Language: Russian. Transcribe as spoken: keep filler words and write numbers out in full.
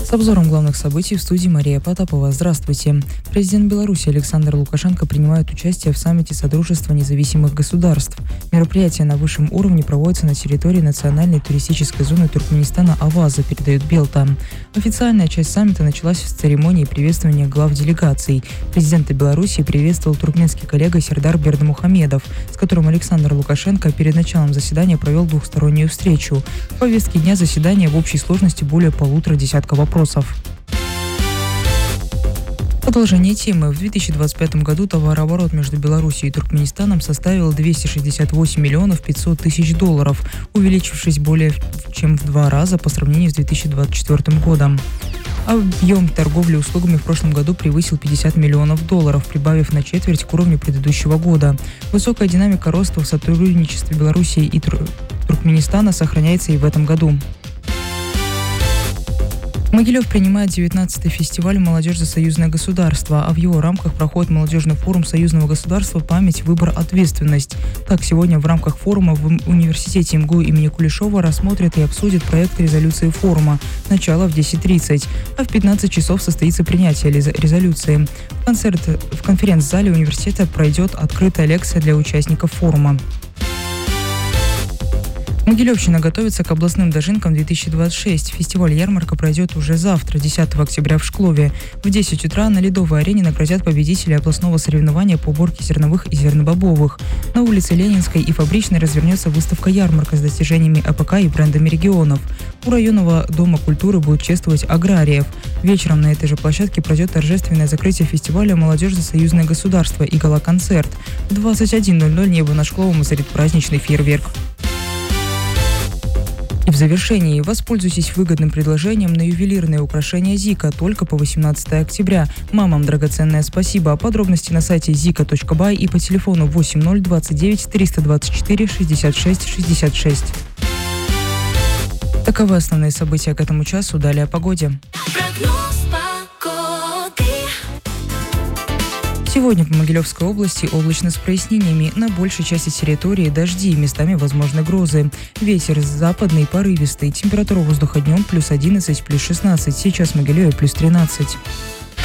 С обзором главных событий в студии Мария Потапова. Здравствуйте. Президент Беларуси Александр Лукашенко принимает участие в саммите Содружества независимых государств. Мероприятие на высшем уровне проводится на территории национальной туристической зоны Туркменистана Аваза, передает Белта. Официальная часть саммита началась с церемонии приветствования глав делегаций. Президента Беларуси приветствовал туркменский коллега Сердар Бердымухамедов, с которым Александр Лукашенко перед началом заседания провел двухстороннюю встречу. В повестке дня заседания в общей сложности более полутора десятков вопросов. Продолжение темы. В две тысячи двадцать пятом году товарооборот между Беларусью и Туркменистаном составил двести шестьдесят восемь миллионов пятьсот тысяч долларов, увеличившись более чем в два раза по сравнению с две тысячи двадцать четвёртым годом. Объем торговли услугами в прошлом году превысил пятьдесят миллионов долларов, прибавив на четверть к уровню предыдущего года. Высокая динамика роста в сотрудничестве Беларуси и Тур- Туркменистана сохраняется и в этом году. Могилев принимает девятнадцатый фестиваль «Молодежь за союзное государство», а в его рамках проходит молодежный форум союзного государства «Память, выбор, ответственность». Так, сегодня в рамках форума в университете МГУ имени Кулешова рассмотрят и обсудят проект резолюции форума. Начало в десять тридцать, а в пятнадцать часов состоится принятие резолюции. В, концерт, в конференц-зале университета пройдет открытая лекция для участников форума. Могилевщина готовится к областным дожинкам две тысячи двадцать шесть. Фестиваль-ярмарка пройдет уже завтра, десятого октября в Шклове. В десять утра на Ледовой арене наградят победителей областного соревнования по уборке зерновых и зернобобовых. На улице Ленинской и Фабричной развернется выставка-ярмарка с достижениями АПК и брендами регионов. У районного дома культуры будут чествовать аграриев. Вечером на этой же площадке пройдет торжественное закрытие фестиваля «Молодежь за союзное государство» и гала-концерт. В двадцать один ноль ноль небо над Шкловом озарит праздничный фейерверк. И в завершении воспользуйтесь выгодным предложением на ювелирные украшения Зика только по восемнадцатого октября. Мамам драгоценное спасибо. Подробности на сайте зика точка бай и по телефону восемь ноль двадцать девять триста двадцать четыре шестьдесят шесть шестьдесят шесть. Таковы основные события к этому часу. Далее о погоде. Сегодня по Могилевской области облачно с прояснениями. На большей части территории дожди, местами возможны грозы. Ветер западный порывистый. Температура воздуха днем плюс одиннадцать, плюс шестнадцать. Сейчас в Могилеве плюс тринадцать.